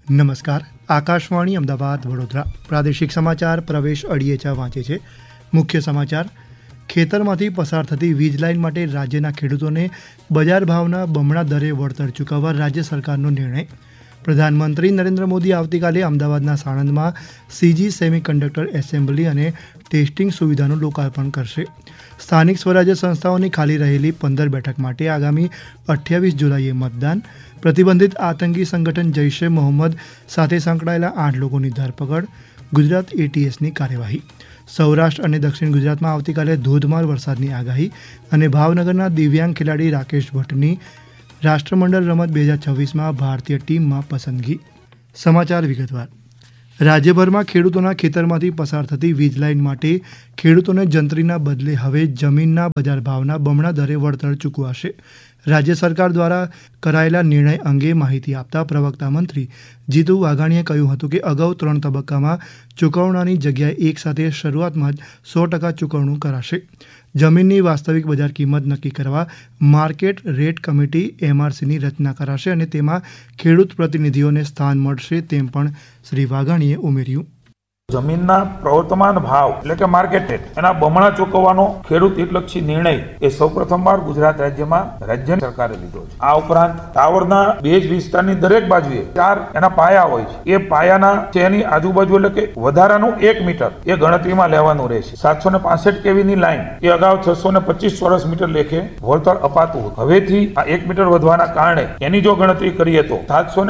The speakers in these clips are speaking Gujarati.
નમસ્કાર. આકાશવાણી અમદાવાદ વડોદરા પ્રાદેશિક સમાચાર પ્રવેશ અડિયેચા વાંચે છે. મુખ્ય સમાચાર: ખેતરમાંથી પસાર થતી વીજ લાઇન માટે રાજ્યના ખેડૂતોને બજાર ભાવના બમણા દરે વળતર ચૂકવવા રાજ્ય સરકારનો નિર્ણય. પ્રધાનમંત્રી નરેન્દ્ર મોદી આવતીકાલે અમદાવાદના સાણંદમાં સીજી સેમિકન્ડક્ટર એસેમ્બલી અને ટેસ્ટિંગ સુવિધાનું લોકાર્પણ કરશે. સ્થાનિક સ્વરાજ્ય સંસ્થાઓની ખાલી રહેલી 15 બેઠક માટે આગામી 28 જુલાઈએ મતદાન. પ્રતિબંધિત આતંકી સંગઠન જૈશ એ મોહમ્મદ સાથે સંકળાયેલા 8 લોકોની ધરપકડ. ગુજરાત એટીએસની કાર્યવાહી. સૌરાષ્ટ્ર અને દક્ષિણ ગુજરાતમાં આવતીકાલે ધોધમાર વરસાદની આગાહી અને ભાવનગરના દિવ્યાંગ ખેલાડી રાકેશ ભટ્ટની રાષ્ટ્રમંડળ રમત 2026માં ભારતીય ટીમમાં પસંદગી. સમાચાર વિગતવાર. રાજ્યભરમાં ખેડૂતોના ખેતરમાંથી પસાર થતી વીજ લાઇન માટે ખેડૂતોને જંત્રીના બદલે હવે જમીનના બજાર ભાવના બમણા દરે વળતર ચૂકવાશે. રાજ્ય સરકાર દ્વારા કરાયેલા નિર્ણય અંગે માહિતી આપતા પ્રવક્તા મંત્રી જીતુ વાઘાણીએ કહ્યું હતું કે અગાઉ 3 તબક્કામાં ચૂકવણાની જગ્યાએ એક સાથે શરૂઆતમાં જ 100% ચૂકવણું કરાશે. જમીનની વાસ્તવિક બજાર કિંમત નક્કી કરવા માર્કેટ રેટ કમિટી MRCની રચના કરાશે અને તેમાં ખેડૂત પ્રતિનિધિઓને સ્થાન મળશે તેમ પણ શ્રી વાઘાણીએ ઉમેર્યું. જમીનના પ્રવર્તમાન ભાવ એટલે કે માર્કેટ રેટ એના બમણા ચૂકવવાનો ખેડૂત હિતલક્ષી નિર્ણય એ સૌપ્રથમવાર ગુજરાત રાજ્યમાં રાજ્ય સરકારે લીધો છે. આ ઉપરાંત ટાવરના બેઝ વિસ્તારની દરેક બાજુએ 4 એના પાયા હોય છે. એ પાયાના તેની આજુબાજુ એટલે કે વધારાનું 1 મીટર એ ગણતરીમાં લેવાનું રહેશે. 765 kV ની લાઈન એ અગાઉ 625 ચોરસ મીટર લેખે વળતર અપાતું હતું. હવેથી આ 1 મીટર વધવાના કારણે એની જો ગણતરી કરીએ તો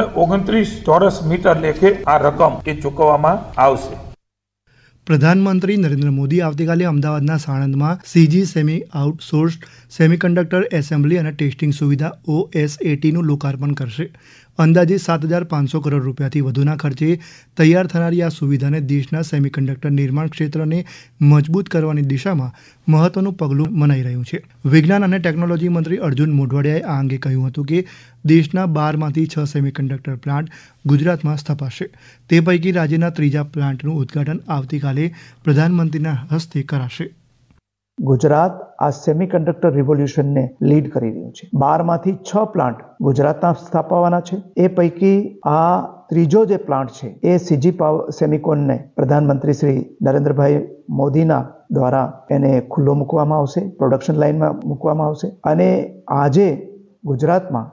729 ચોરસ મીટર લેખે આ રકમ એ ચૂકવવામાં આવશે. પ્રધાનમંત્રી નરેન્દ્ર મોદી આવતીકાલે અમદાવાદના સાણંદમાં CG semi outsourced semiconductor assembly અને ટેસ્ટિંગ સુવિધા OSATનું લોકાર્પણ કરશે. અંદાજે 7,500 કરોડ રૂપિયાથી વધુના ખર્ચે તૈયાર થનારી આ સુવિધાને દેશના સેમિકન્ડક્ટર નિર્માણ ક્ષેત્રને મજબૂત કરવાની દિશામાં મહત્વનું પગલું મનાઈ રહ્યું છે. વિજ્ઞાન અને ટેકનોલોજી મંત્રી અર્જુન મોઢવાડિયાએ આ અંગે કહ્યું હતું કે દેશના 12માંથી 6 સેમિકન્ડક્ટર પ્લાન્ટ ગુજરાતમાં સ્થપાશે. તે પૈકી રાજ્યના 3જા પ્લાન્ટનું ઉદ્ઘાટન આવતીકાલે પ્રધાનમંત્રીના હસ્તે કરાશે. ગુજરાત આ સેમિકન્ડક્ટર રિવોલ્યુશનને લીડ કરી રહ્યું છે. 12માંથી 6 પ્લાન્ટ ગુજરાતના સ્થાપવાના છે. એ પૈકી આ ત્રીજો જે પ્લાન્ટ છે એ સીજી સેમિકોનને પ્રધાનમંત્રી શ્રી નરેન્દ્રભાઈ મોદીના દ્વારા એને ખુલ્લો મૂકવામાં આવશે, પ્રોડક્શન લાઇનમાં મૂકવામાં આવશે. અને આજે ગુજરાતમાં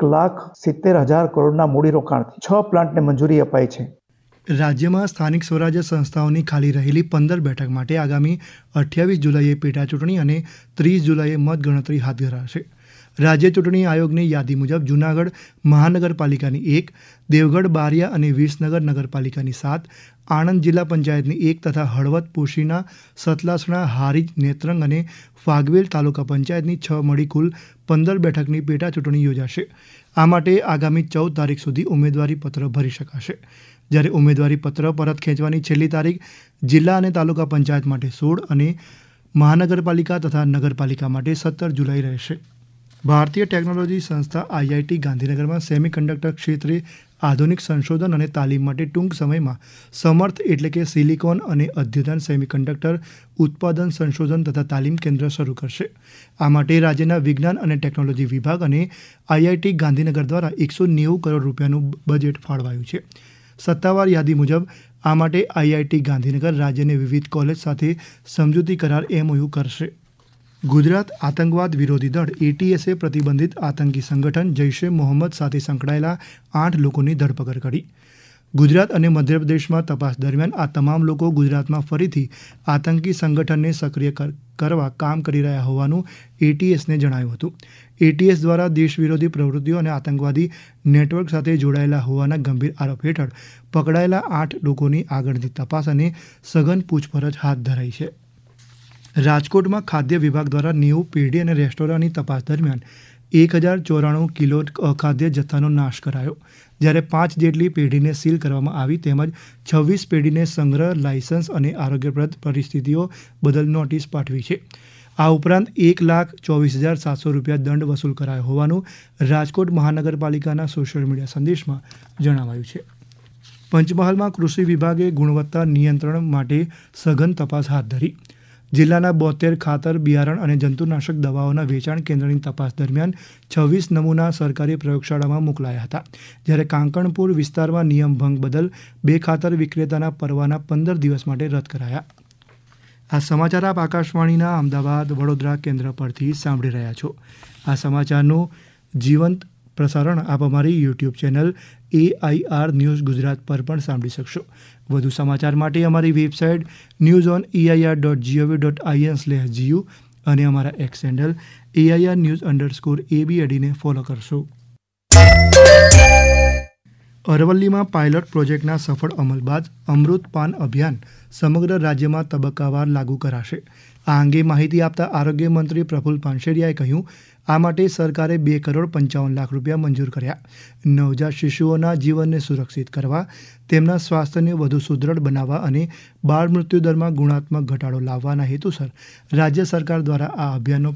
1,70,000 કરોડના મૂડીરોકાણથી 6 પ્લાન્ટને મંજૂરી અપાઈ છે. રાજ્યમાં સ્થાનિક સ્વરાજ્ય સંસ્થાઓની ખાલી રહેલી 15 બેઠક માટે આગામી 28 જુલાઈએ પેટાચૂંટણી અને 30 જુલાઈએ મતગણતરી હાથ ધરાશે. રાજ્ય ચૂંટણી આયોગની યાદી મુજબ જૂનાગઢ મહાનગરપાલિકાની 1, દેવગઢ બારિયા અને વિસનગર નગરપાલિકાની 7, આણંદ જિલ્લા પંચાયતની 1 તથા હળવદ પોશીના સતલાસણા હારીજ નેત્રંગ અને ફાગવેલ તાલુકા પંચાયતની 6 મળી કુલ 15 બેઠકની પેટાચૂંટણી યોજાશે. આ માટે આગામી 14 તારીખ સુધી ઉમેદવારી પત્ર ભરી શકાશે. જ્યારે ઉમેદવારી પત્ર પરત ખેંચવાની છેલ્લી તારીખ જિલ્લા અને તાલુકા પંચાયત માટે 16 અને મહાનગરપાલિકા તથા નગરપાલિકા માટે 17 જુલાઈ રહેશે. ભારતીય ટેકનોલોજી સંસ્થા IIT ગાંધીનગરમાં સેમિકન્ડક્ટર ક્ષેત્રે આધુનિક સંશોધન અને તાલીમ માટે ટૂંક સમયમાં સમર્થ એટલે કે સિલિકોન અને અદ્યતન સેમિકન્ડક્ટર ઉત્પાદન સંશોધન તથા તાલીમ કેન્દ્ર શરૂ કરશે. આ માટે રાજ્યના વિજ્ઞાન અને ટેકનોલોજી વિભાગ અને IIT ગાંધીનગર દ્વારા 190 કરોડ રૂપિયાનું બજેટ ફાળવાયું છે. સત્તાવાર યાદી મુજબ આ માટે IIT ગાંધીનગર રાજ્યની વિવિધ કોલેજ સાથે સમજૂતી કરાર MOU કરશે. ગુજરાત આતંકવાદ વિરોધી દળ ATSએ પ્રતિબંધિત આતંકી સંગઠન જૈશ એ મોહમ્મદ સાથે સંકળાયેલા 8 લોકોની ધરપકડ કરી. ગુજરાત અને મધ્યપ્રદેશમાં તપાસ દરમિયાન આ તમામ લોકો ગુજરાતમાં ફરીથી આતંકી સંગઠનને સક્રિય કરવા કામ કરી રહ્યા હોવાનું ATSને જણાવ્યું હતું. ATS દ્વારા દેશ વિરોધી પ્રવૃત્તિઓ અને આતંકવાદી નેટવર્ક સાથે જોડાયેલા હોવાના ગંભીર આરોપ હેઠળ પકડાયેલા 8 લોકોની આગળની તપાસ અને સઘન પૂછપરછ હાથ ધરાઈ છે. રાજકોટમાં ખાદ્ય વિભાગ દ્વારા 90 પેઢી અને રેસ્ટોરાંની તપાસ દરમિયાન 1094 કિલો અખાદ્ય જથ્થાનો નાશ કરાયો. જ્યારે 5 જેટલી પેઢીને સીલ કરવામાં આવી તેમજ 26 પેઢીને સંગ્રહ લાયસન્સ અને આરોગ્યપ્રદ પરિસ્થિતિઓ બદલ નોટિસ પાઠવી છે. આ ઉપરાંત 1,24,700 રૂપિયા દંડ વસૂલ કરાયો હોવાનું રાજકોટ મહાનગરપાલિકાના સોશિયલ મીડિયા સંદેશમાં જણાવાયું છે. પંચમહાલમાં કૃષિ વિભાગે ગુણવત્તા નિયંત્રણ માટે સઘન તપાસ હાથ ધરી. જિલ્લાના 72 ખાતર, બિયારણ અને જંતુનાશક દવાઓના વેચાણ કેન્દ્રની તપાસ દરમિયાન 26 નમૂના સરકારી પ્રયોગશાળામાં મોકલાયા હતા, જ્યારે કાંકણપુર વિસ્તારમાં નિયમ ભંગ બદલ 2 ખાતર વિક્રેતાના પરવાના 15 દિવસ માટે રદ કરાયા. આ સમાચાર આપ આકાશવાણીના અમદાવાદ વડોદરા કેન્દ્ર પરથી સાંભળી રહ્યા છો. આ સમાચારનું જીવંત પ્રસારણ આપ અમારી YouTube channel AIR news Gujarat પર પણ સાંભળી શકશો. વધુ સમાચાર માટે અમારી વેબસાઇટ newsoneir.gov.in/gu અને અમારા એક્સ હેન્ડલ AIR_news_ABAD ને ફોલો કરશો. અરવલ્લીમાં પાયલોટ પ્રોજેક્ટના સફળ અમલ બાદ અમૃત પાન અભિયાન સમગ્ર રાજ્યમાં તબક્કાવાર લાગુ કરાશે. આ અંગે માહિતી આપતા આરોગ્ય મંત્રી પ્રફુલ પાનસેરિયાએ કહ્યું, આ માટે સરકારે 2 કરોડ 55 લાખ રૂપિયા મંજૂર કર્યા. નવજાત શિશુઓના જીવનને સુરક્ષિત કરવા, તેમના સ્વાસ્થ્યને વધુ સુદૃઢ બનાવવા અને બાળ મૃત્યુદરમાં ગુણાત્મક ઘટાડો લાવવાના હેતુસર રાજ્ય સરકાર દ્વારા આ અભિયાનનો